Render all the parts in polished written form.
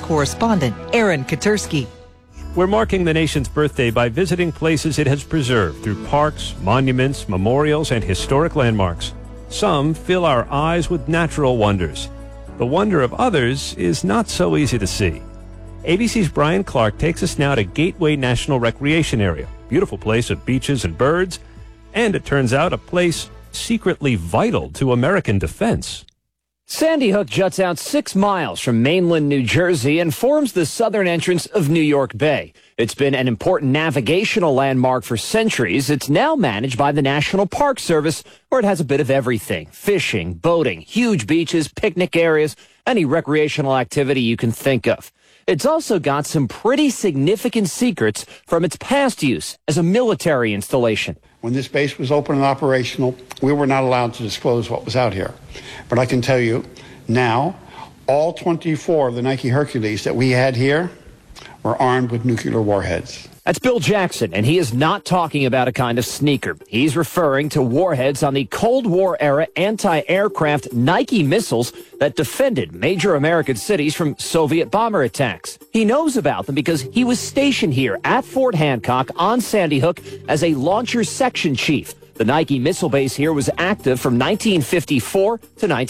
correspondent Aaron Katersky. We're marking the nation's birthday by visiting places it has preserved through parks, monuments, memorials, and historic landmarks. Some fill our eyes with natural wonders. The wonder of others is not so easy to see. ABC's Brian Clark takes us now to Gateway National Recreation Area. Beautiful place of beaches and birds. And it turns out a place secretly vital to American defense. Sandy Hook juts out 6 miles from mainland New Jersey and forms the southern entrance of New York Bay. It's been an important navigational landmark for centuries. It's now managed by the National Park Service, where it has a bit of everything: fishing, boating, huge beaches, picnic areas, any recreational activity you can think of. It's also got some pretty significant secrets from its past use as a military installation. When this base was open and operational, we were not allowed to disclose what was out here. But I can tell you now, all 24 of the Nike Hercules that we had here were armed with nuclear warheads. That's Bill Jackson, and he is not talking about a kind of sneaker. He's referring to warheads on the Cold War-era anti-aircraft Nike missiles that defended major American cities from Soviet bomber attacks. He knows about them because he was stationed here at Fort Hancock on Sandy Hook as a launcher section chief. The Nike missile base here was active from 1954 to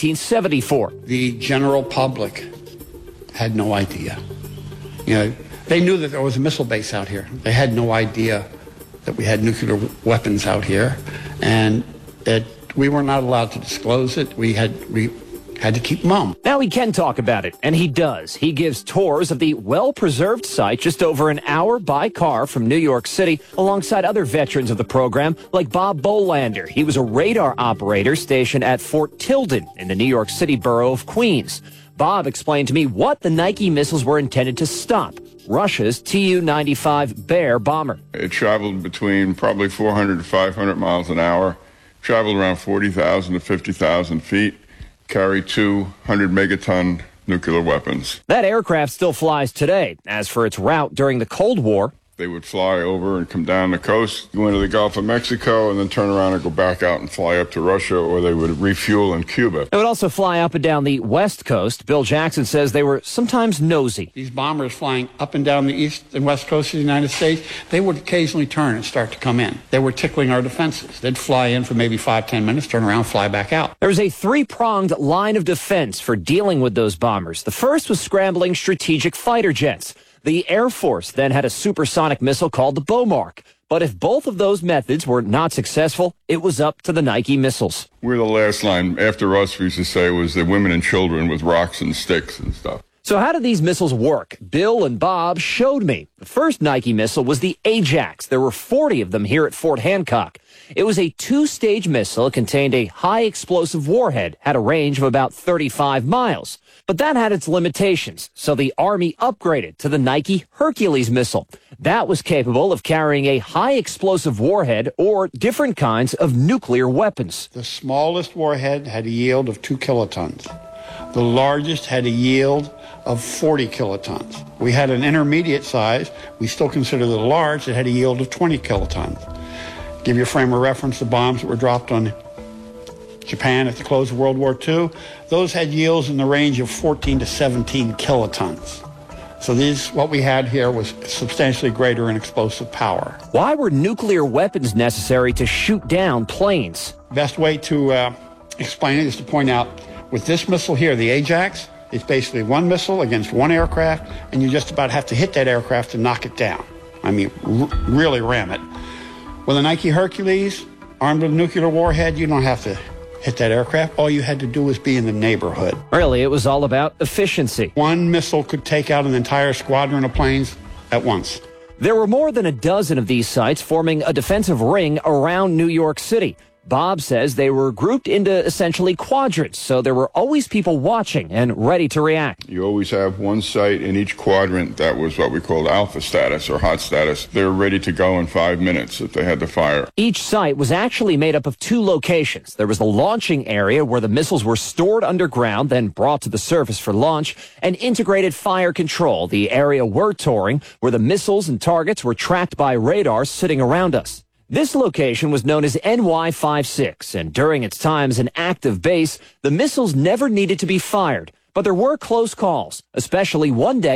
1974. The general public had no idea. They knew that there was a missile base out here. They had no idea that we had nuclear weapons out here, and that we were not allowed to disclose it. We had to keep mum. Now he can talk about it, and he does. He gives tours of the well-preserved site just over an hour by car from New York City, alongside other veterans of the program, like Bob Bolander. He was a radar operator stationed at Fort Tilden in the New York City borough of Queens. Bob explained to me what the Nike missiles were intended to stop: Russia's Tu-95 Bear bomber. It traveled between probably 400 to 500 miles an hour, traveled around 40,000 to 50,000 feet, carried 200 megaton nuclear weapons. That aircraft still flies today. As for its route during the Cold War, they would fly over and come down the coast, go into the Gulf of Mexico, and then turn around and go back out and fly up to Russia, or they would refuel in Cuba. They would also fly up and down the West Coast. Bill Jackson says they were sometimes nosy. These bombers flying up and down the East and West Coast of the United States, they would occasionally turn and start to come in. They were tickling our defenses. They'd fly in for maybe 5-10 minutes, turn around, fly back out. There was a 3-pronged line of defense for dealing with those bombers. The first was scrambling strategic fighter jets. The Air Force then had a supersonic missile called the Beaumark. But if both of those methods were not successful, it was up to the Nike missiles. We're the last line. After us, we used to say, was the women and children with rocks and sticks and stuff. So how do these missiles work? Bill and Bob showed me. The first Nike missile was the Ajax. There were 40 of them here at Fort Hancock. It was a 2-stage missile. It contained a high-explosive warhead, had a range of about 35 miles. But that had its limitations, so the Army upgraded to the Nike Hercules missile. That was capable of carrying a high-explosive warhead or different kinds of nuclear weapons. The smallest warhead had a yield of 2 kilotons. The largest had a yield of 40 kilotons. We had an intermediate size, we still consider the large, that had a yield of 20 kilotons. Give you a frame of reference, the bombs that were dropped on Japan at the close of World War II, those had yields in the range of 14 to 17 kilotons. So what we had here was substantially greater in explosive power. Why were nuclear weapons necessary to shoot down planes? Best way to explain it is to point out, with this missile here, the Ajax, it's basically one missile against one aircraft, and you just about have to hit that aircraft to knock it down. I mean, really ram it. With a Nike Hercules, armed with a nuclear warhead, you don't have to hit that aircraft. All you had to do was be in the neighborhood. Really, it was all about efficiency. One missile could take out an entire squadron of planes at once. There were more than a dozen of these sites forming a defensive ring around New York City. Bob says they were grouped into essentially quadrants, so there were always people watching and ready to react. You always have one site in each quadrant that was what we called alpha status or hot status. They were ready to go in 5 minutes if they had to fire. Each site was actually made up of 2 locations. There was the launching area where the missiles were stored underground, then brought to the surface for launch, and integrated fire control, the area we're touring, where the missiles and targets were tracked by radar sitting around us. This location was known as NY56, and during its time as an active base, the missiles never needed to be fired. But there were close calls, especially one day